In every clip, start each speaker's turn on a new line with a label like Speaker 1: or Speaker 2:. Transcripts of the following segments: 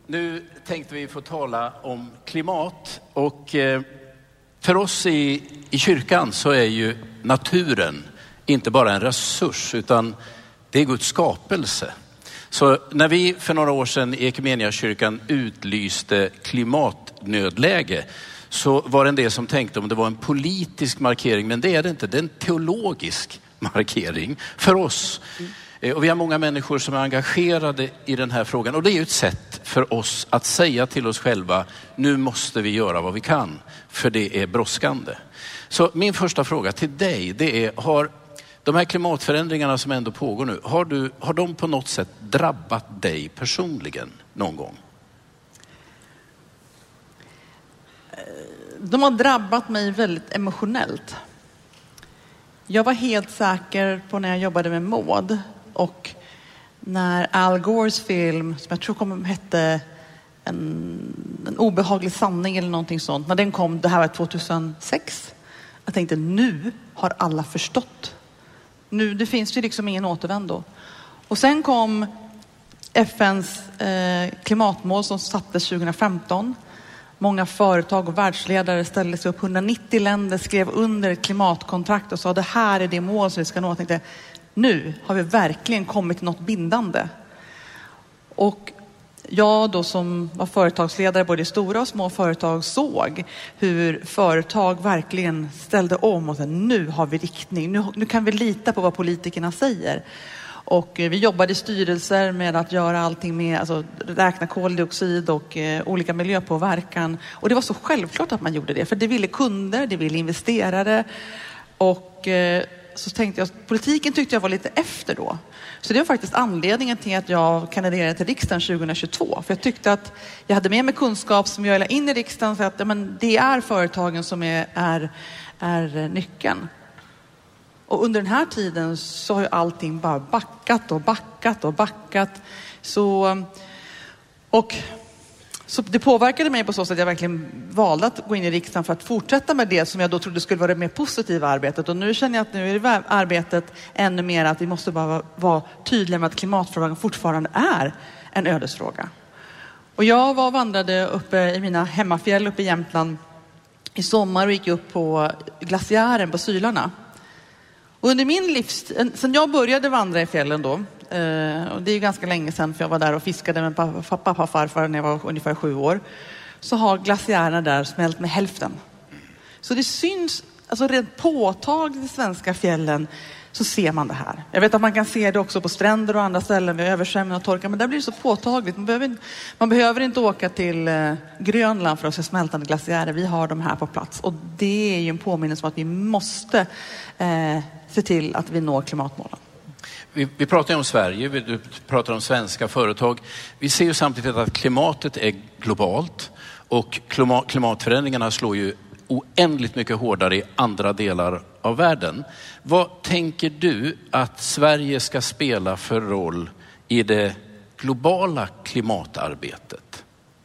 Speaker 1: Nu tänkte vi få tala om klimat och för oss i kyrkan så är ju naturen inte bara en resurs utan det är Guds skapelse. Så när vi för några år sedan i Ekumeniakyrkan utlyste klimatnödläge så var det en del som tänkte om det var en politisk markering, men det är det inte. Det är en teologisk markering för oss. Och vi har många människor som är engagerade i den här frågan. Och det är ju ett sätt för oss att säga till oss själva, nu måste vi göra vad vi kan. För det är brådskande. Så min första fråga till dig, det är, har de här klimatförändringarna som ändå pågår nu, har de på något sätt drabbat dig personligen någon gång?
Speaker 2: De har drabbat mig väldigt emotionellt. Jag var helt säker på när jag jobbade med Maud och när Al Gores film, som jag tror hette en obehaglig sanning eller någonting sånt, när den kom, det här var 2006. Jag tänkte, nu har alla förstått. Nu, det finns ju liksom ingen återvändo. Och sen kom FNs klimatmål som sattes 2015. Många företag och världsledare ställde sig upp. 190 länder skrev under ett klimatkontrakt och sa det här är det mål som vi ska nå. Jag tänkte, nu har vi verkligen kommit till något bindande. Och jag då som var företagsledare både i stora och små företag såg hur företag verkligen ställde om och sa, nu har vi riktning. Nu kan vi lita på vad politikerna säger. Och vi jobbade i styrelser med att göra allting med, alltså räkna koldioxid och olika miljöpåverkan. Och det var så självklart att man gjorde det. För det ville kunder, det ville investerare. Och så tänkte jag, politiken tyckte jag var lite efter då. Så det var faktiskt anledningen till att jag kandiderade till riksdagen 2022. För jag tyckte att jag hade med mig kunskap som jag la in i riksdagen. Så att det är företagen som är nyckeln. Och under den här tiden så har ju allting bara backat. Så det påverkade mig på så sätt att jag verkligen valde att gå in i riksdagen för att fortsätta med det som jag då trodde skulle vara det mer positiva arbetet. Och nu känner jag att nu är det arbetet ännu mer att vi måste bara vara tydliga med att klimatfrågan fortfarande är en ödesfråga. Och jag vandrade uppe i mina hemmafjäll uppe i Jämtland i sommar och gick upp på glaciären på Sylarna. Och under min livstid, sen jag började vandra i fjällen då, och det är ju ganska länge sedan för jag var där och fiskade med pappa och farfar när jag var ungefär 7 år, så har glaciärerna där smält med hälften. Så det syns, alltså rent påtagligt i svenska fjällen så ser man det här. Jag vet att man kan se det också på stränder och andra ställen vid översvämning och torka, men där blir det så påtagligt. Man behöver inte åka till Grönland för att se smältande glaciärer. Vi har dem här på plats och det är ju en påminnelse om att vi måste se till att vi når klimatmålen.
Speaker 1: Vi pratar ju om Sverige, vi pratar om svenska företag. Vi ser ju samtidigt att klimatet är globalt och klimatförändringarna slår ju oändligt mycket hårdare i andra delar av världen. Vad tänker du att Sverige ska spela för roll i det globala klimatarbetet?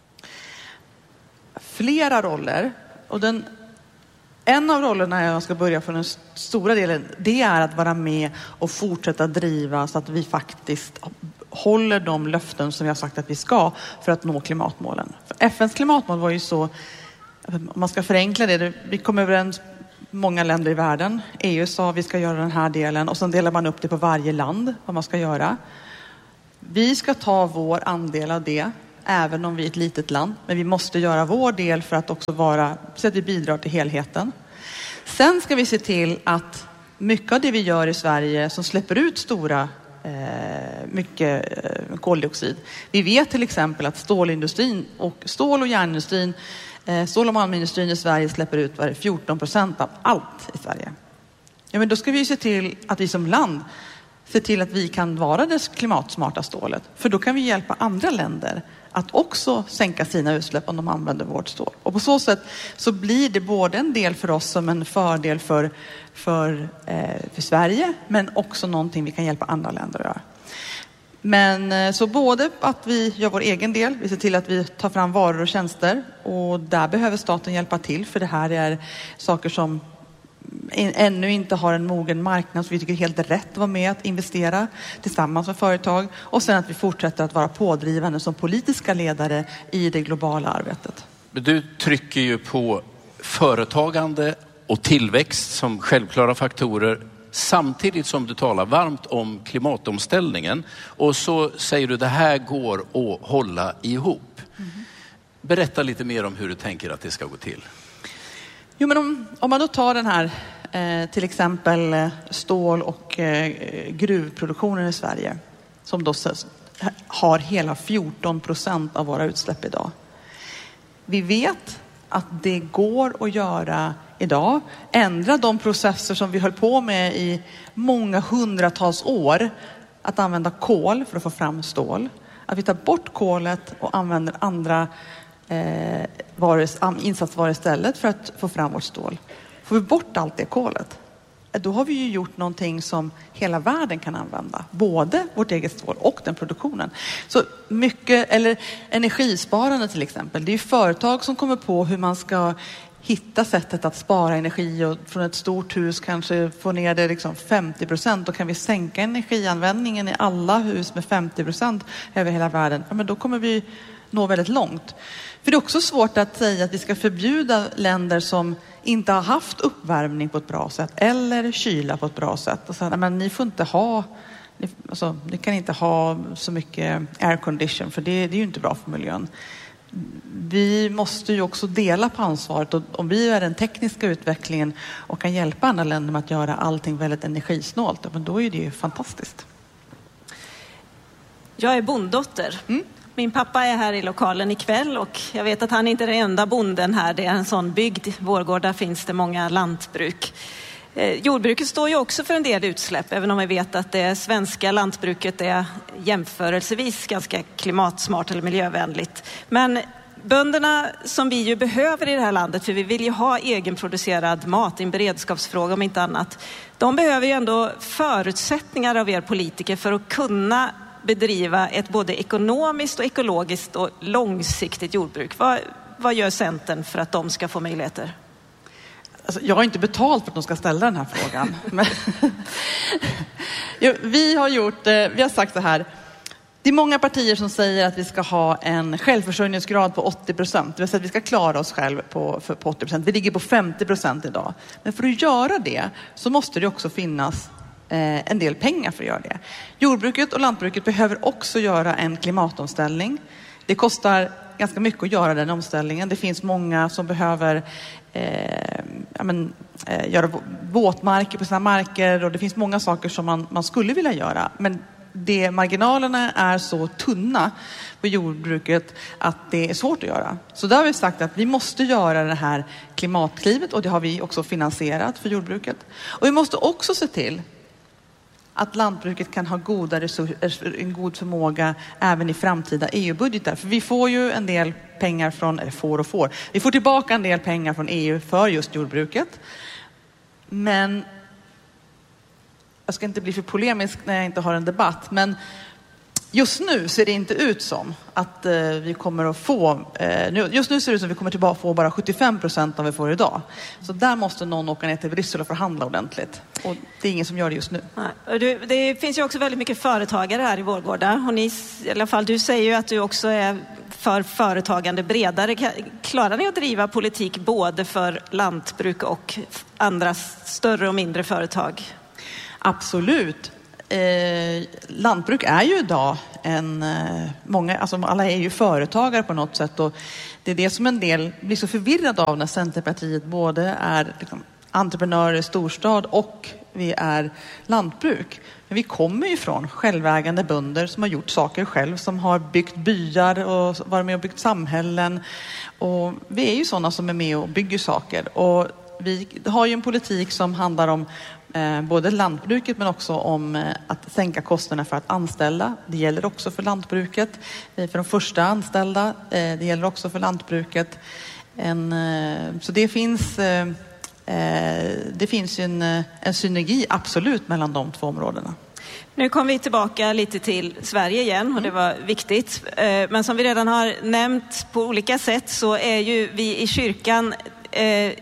Speaker 2: Flera roller. Och en av rollerna jag ska börja från den stora delen, det är att vara med och fortsätta driva så att vi faktiskt håller de löften som vi har sagt att vi ska för att nå klimatmålen. För FNs klimatmål var ju så, om man ska förenkla det, vi kom överens många länder i världen. EU sa vi ska göra den här delen och sen delar man upp det på varje land vad man ska göra. Vi ska ta vår andel av det, även om vi är ett litet land. Men vi måste göra vår del för att också så att vi bidrar till helheten. Sen ska vi se till att mycket av det vi gör i Sverige som släpper ut mycket koldioxid. Vi vet till exempel att stålindustrin och stål- och järnindustrin, stål- och malmindustrin i Sverige släpper ut 14% av allt i Sverige. Ja, men då ska vi se till att vi som land ser till att vi kan vara det klimatsmarta stålet. För då kan vi hjälpa andra länder att också sänka sina utsläpp om de använder vårt stål. Och på så sätt så blir det både en del för oss som en fördel för Sverige, men också någonting vi kan hjälpa andra länder att göra. Men så både att vi gör vår egen del, vi ser till att vi tar fram varor och tjänster och där behöver staten hjälpa till för det här är saker som ännu inte har en mogen marknad, så vi tycker det är helt rätt att vara med att investera tillsammans med företag. Och sen att vi fortsätter att vara pådrivande som politiska ledare i det globala arbetet.
Speaker 1: Du trycker ju på företagande och tillväxt som självklara faktorer, samtidigt som du talar varmt om klimatomställningen. Och så säger du, det här går att hålla ihop. Berätta lite mer om hur du tänker att det ska gå till.
Speaker 2: Jo, men om man då tar den här till exempel stål- och gruvproduktionen i Sverige, som då har hela 14% av våra utsläpp idag. Vi vet att det går att göra idag, ändra de processer som vi höll på med i många hundratals år, att använda kol för att få fram stål. Att vi tar bort kolet och använder andra insatsvaror istället för att få fram vårt stål. Får vi bort allt det kolet, då har vi ju gjort någonting som hela världen kan använda. Både vårt eget stål och den produktionen. Så mycket, eller energisparande till exempel. Det är ju företag som kommer på hur man ska hitta sättet att spara energi, och från ett stort hus kanske få ner det 50%. Då kan vi sänka energianvändningen i alla hus med 50% över hela världen. Ja, men då kommer vi nå väldigt långt. För det är också svårt att säga att vi ska förbjuda länder som inte har haft uppvärmning på ett bra sätt eller kyla på ett bra sätt. Och så, men ni får inte ha, ni kan inte ha så mycket aircondition, för det är ju inte bra för miljön. Vi måste ju också dela på ansvaret, och om vi är den tekniska utvecklingen och kan hjälpa andra länder med att göra allting väldigt energisnålt, men då är det ju fantastiskt.
Speaker 3: Jag är bonddotter. Min pappa är här i lokalen ikväll, och jag vet att han inte är den enda bonden här. Det är en sån bygd. Vårgårda finns det många lantbruk. Jordbruket står ju också för en del utsläpp, även om vi vet att det svenska lantbruket är jämförelsevis ganska klimatsmart eller miljövänligt. Men bönderna som vi ju behöver i det här landet, för vi vill ju ha egenproducerad mat, en beredskapsfråga om inte annat. De behöver ju ändå förutsättningar av er politiker för att kunna bedriva ett både ekonomiskt och ekologiskt och långsiktigt jordbruk. Vad gör Centern för att de ska få möjligheter?
Speaker 2: Alltså, jag har inte betalt för att de ska ställa den här frågan. Men vi har sagt så här. Det är många partier som säger att vi ska ha en självförsörjningsgrad på 80%. Det vill säga att vi ska klara oss själv på 80%. Vi ligger på 50% idag. Men för att göra det så måste det också finnas en del pengar för att göra det. Jordbruket och lantbruket behöver också göra en klimatomställning. Det kostar ganska mycket att göra den omställningen. Det finns många som behöver göra våtmarker på sina marker, och det finns många saker som man skulle vilja göra. Men marginalerna är så tunna på jordbruket att det är svårt att göra. Så där har vi sagt att vi måste göra det här klimatklivet, och det har vi också finansierat för jordbruket. Och vi måste också se till att lantbruket kan ha goda resurser, en god förmåga även i framtida EU-budgetar. För vi får ju en del pengar vi får tillbaka en del pengar från EU för just jordbruket. Men jag ska inte bli för polemisk när jag inte har en debatt, men just nu ser det inte ut som att vi kommer att få... Just nu ser det ut som att vi kommer att få bara 75% av vi får idag. Så där måste någon åka ner till Bryssel och förhandla ordentligt. Och det är ingen som gör det just nu.
Speaker 3: Det finns ju också väldigt mycket företagare här i Vårgårda. Och i alla fall, du säger ju att du också är för företagande bredare. Klarar ni att driva politik både för lantbruk och andra större och mindre företag?
Speaker 2: Absolut. Lantbruk är ju idag alla är ju företagare på något sätt, och det är det som en del blir så förvirrade av när Centerpartiet både är entreprenörer i storstad och vi är lantbruk. Men vi kommer ju från självägande bönder som har gjort saker själv, som har byggt byar och varit med och byggt samhällen, och vi är ju sådana som är med och bygger saker. Och vi har ju en politik som handlar om både lantbruket men också om att sänka kostnaderna för att anställa. Det gäller också för lantbruket, för de första anställda. Det gäller också för lantbruket. Så det finns ju en synergi absolut mellan de två områdena.
Speaker 3: Nu kommer vi tillbaka lite till Sverige igen, och det var viktigt. Men som vi redan har nämnt på olika sätt så är ju vi i kyrkan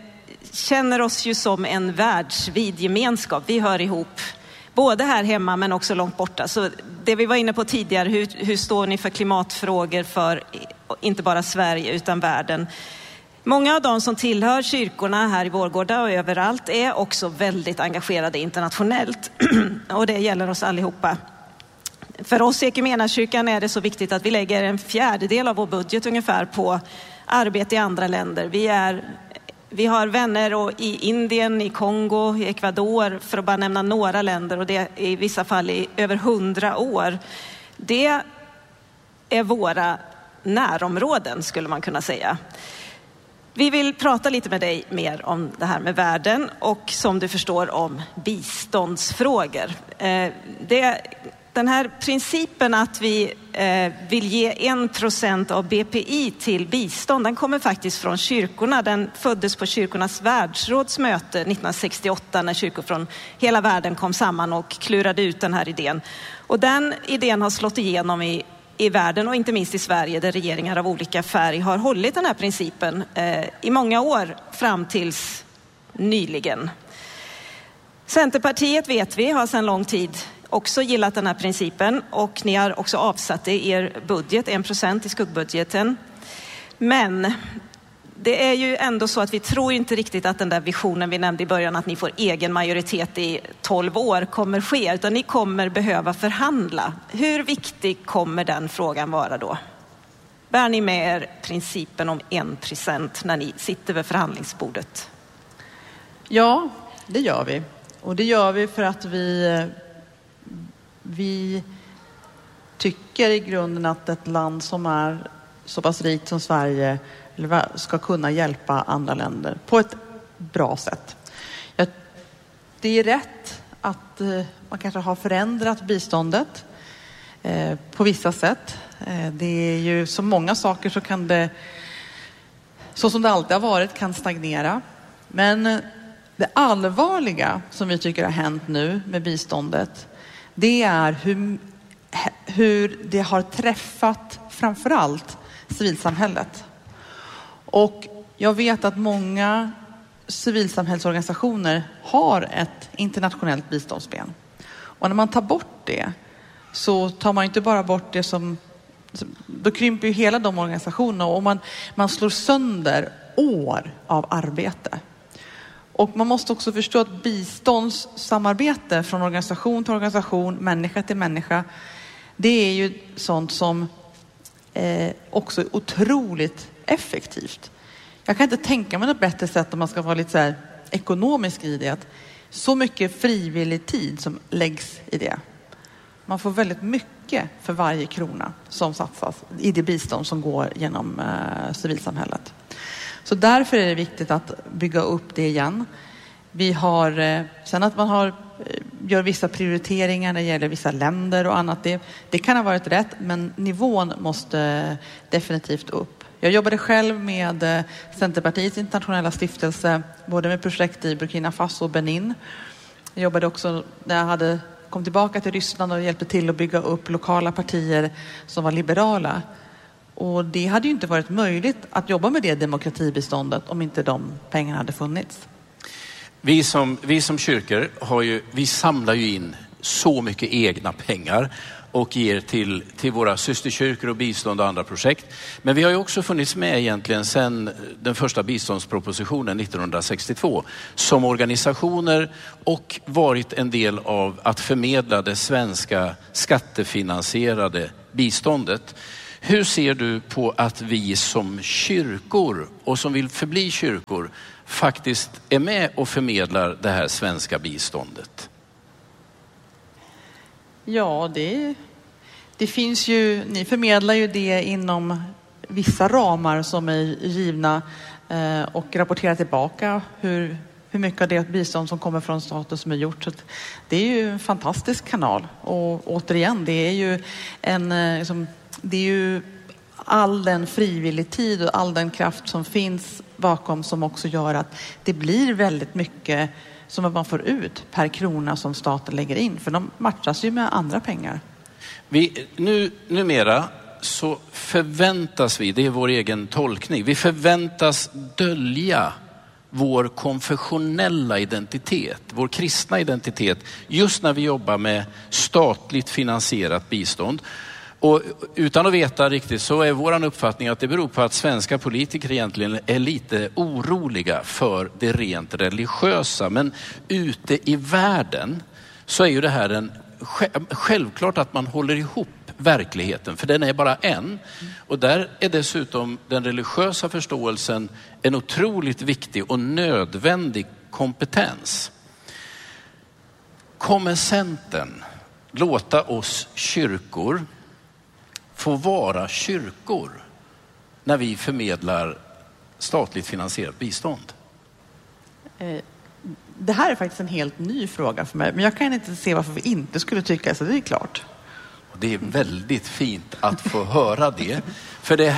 Speaker 3: känner oss ju som en världsvid gemenskap. Vi hör ihop både här hemma men också långt borta. Så det vi var inne på tidigare, hur står ni för klimatfrågor för inte bara Sverige utan världen? Många av de som tillhör kyrkorna här i Vårgårda och överallt är också väldigt engagerade internationellt. Och det gäller oss allihopa. För oss i Equmeniakyrkan är det så viktigt att vi lägger 1/4 av vår budget ungefär på arbete i andra länder. Vi har vänner i Indien, i Kongo, i Ecuador, för att bara nämna några länder, och det är i vissa fall i över 100 år. Det är våra närområden, skulle man kunna säga. Vi vill prata lite med dig mer om det här med världen och, som du förstår, om biståndsfrågor. Den här principen att vi vill ge 1% av BPI till bistånd, den kommer faktiskt från kyrkorna. Den föddes på kyrkornas världsråds möte 1968 när kyrkor från hela världen kom samman och klurade ut den här idén. Och den idén har slått igenom i världen och inte minst i Sverige, där regeringar av olika färg har hållit den här principen i många år fram tills nyligen. Centerpartiet, vet vi, har sedan lång tid också gillat den här principen, och ni har också avsatt det i er budget, 1% i skuggbudgeten. Men det är ju ändå så att vi tror inte riktigt att den där visionen vi nämnde i början, att ni får egen majoritet i 12 år, kommer ske, utan ni kommer behöva förhandla. Hur viktig kommer den frågan vara då? Bär ni med er principen om 1% när ni sitter vid förhandlingsbordet?
Speaker 2: Ja, det gör vi. Och det gör vi för att vi tycker i grunden att ett land som är så pass rikt som Sverige ska kunna hjälpa andra länder på ett bra sätt. Det är rätt att man kanske har förändrat biståndet på vissa sätt. Det är ju så många saker, så kan det, så som det alltid har varit, kan stagnera. Men det allvarliga som vi tycker har hänt nu med biståndet, det är hur det har träffat framförallt civilsamhället. Och jag vet att många civilsamhällsorganisationer har ett internationellt biståndsben. Och när man tar bort det, så tar man inte bara bort det som... Då krymper ju hela de organisationerna, och man slår sönder år av arbete. Och man måste också förstå att biståndssamarbete från organisation till organisation, människa till människa, det är ju sånt som också är otroligt effektivt. Jag kan inte tänka mig något bättre sätt om man ska vara lite så här ekonomisk i det. Att så mycket frivillig tid som läggs i det. Man får väldigt mycket för varje krona som satsas i det bistånd som går genom civilsamhället. Så därför är det viktigt att bygga upp det igen. Vi har, sen att man gör vissa prioriteringar när det gäller vissa länder och annat, det kan ha varit rätt, men nivån måste definitivt upp. Jag jobbade själv med Centerpartiets internationella stiftelse, både med projekt i Burkina Faso och Benin. Jag jobbade också när jag kom tillbaka till Ryssland och hjälpte till att bygga upp lokala partier som var liberala. Och det hade ju inte varit möjligt att jobba med det demokratibiståndet om inte de pengarna hade funnits.
Speaker 1: Vi som kyrkor vi samlar ju in så mycket egna pengar och ger till våra systerkyrkor och bistånd och andra projekt. Men vi har ju också funnits med egentligen sedan den första biståndspropositionen 1962 som organisationer och varit en del av att förmedla det svenska skattefinansierade biståndet. Hur ser du på att vi som kyrkor och som vill förbli kyrkor faktiskt är med och förmedlar det här svenska biståndet?
Speaker 2: Ja, det finns ju, ni förmedlar ju det inom vissa ramar som är givna och rapporterar tillbaka hur mycket av det bistånd som kommer från staten som är gjort. Så det är ju en fantastisk kanal. Och återigen, det är ju all den frivillig tid och all den kraft som finns bakom som också gör att det blir väldigt mycket som man får ut per krona som staten lägger in. För de matchas ju med andra pengar. Numera så förväntas vi, det är vår egen tolkning, vi förväntas dölja
Speaker 1: vår konfessionella identitet, vår kristna identitet, just när vi jobbar med statligt finansierat bistånd. Och utan att veta riktigt så är vår uppfattning att det beror på att svenska politiker egentligen är lite oroliga för det rent religiösa. Men ute i världen så är ju det här självklart att man håller ihop verkligheten, för den är bara en. Och där är dessutom den religiösa förståelsen en otroligt viktig och nödvändig kompetens. Kommer Centern låta oss kyrkor få vara kyrkor när vi förmedlar statligt finansierat bistånd?
Speaker 2: Det här är faktiskt en helt ny fråga för mig, men jag kan inte se varför vi inte skulle tycka så. Det är klart.
Speaker 1: Och det är väldigt fint att få höra det. För det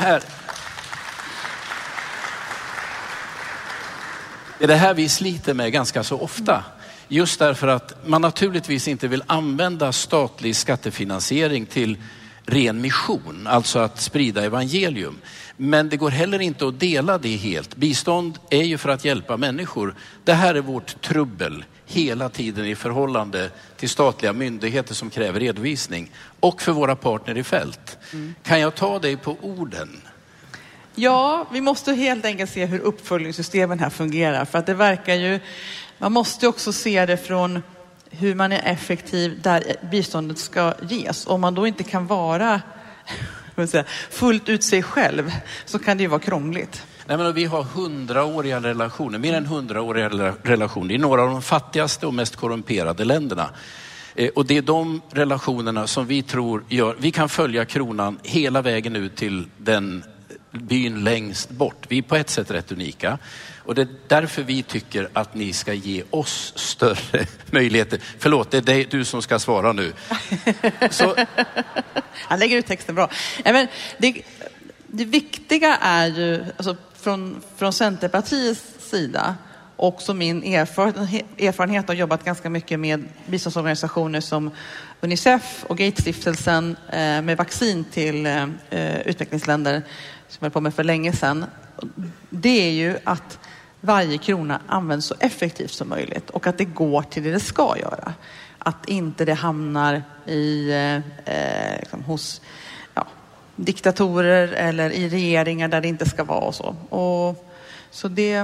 Speaker 1: är det här vi sliter med ganska så ofta. Just därför att man naturligtvis inte vill använda statlig skattefinansiering till ren mission, alltså att sprida evangelium. Men det går heller inte att dela det helt. Bistånd är ju för att hjälpa människor. Det här är vårt trubbel hela tiden i förhållande till statliga myndigheter som kräver redovisning. Och för våra partner i fält. Kan jag ta dig på orden?
Speaker 2: Ja, vi måste helt enkelt se hur uppföljningssystemen här fungerar. För att det verkar ju, man måste också se det från hur man är effektiv där biståndet ska ges. Om man då inte kan vara fullt ut sig själv så kan det ju vara krångligt.
Speaker 1: Nej, men vi har 100-åriga relationer, mer än 100-åriga relationer i några av de fattigaste och mest korrumperade länderna. Och det är de relationerna som vi tror gör, vi kan följa kronan hela vägen ut till den byn längst bort. Vi är på ett sätt rätt unika. Och det är därför vi tycker att ni ska ge oss större möjligheter. Förlåt, det är du som ska svara nu. Så...
Speaker 2: Han lägger ut texten bra. Men det viktiga är ju, alltså från Centerpartiets sida, också min erfarenhet har jobbat ganska mycket med biståndsorganisationer som UNICEF och Gates-stiftelsen med vaccin till utvecklingsländer som jag höll på med för länge sedan. Det är ju att varje krona används så effektivt som möjligt och att det går till det ska göra. Att inte det hamnar i hos diktatorer eller i regeringar där det inte ska vara och så. Och så det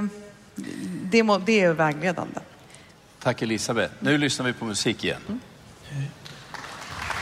Speaker 2: är vägledande.
Speaker 1: Tack Elisabeth. Nu lyssnar vi på musik igen.